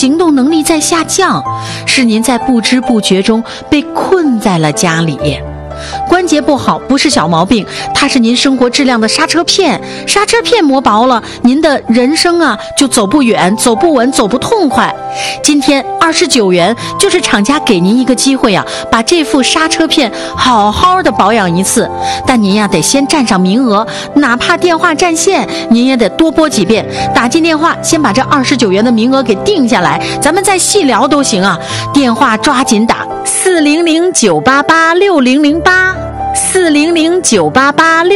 行动能力在下降，是您在不知不觉中被困在了家里。关节不好不是小毛病，它是您生活质量的刹车片，刹车片磨薄了，您的人生就走不远，走不稳，走不痛快。今天29元就是厂家给您一个机会把这副刹车片好好的保养一次，但您得先占上名额，哪怕电话占线您也得多拨几遍，打进电话先把这29元的名额给定下来，咱们再细聊都行电话抓紧打400-988-6008，400-988-6008。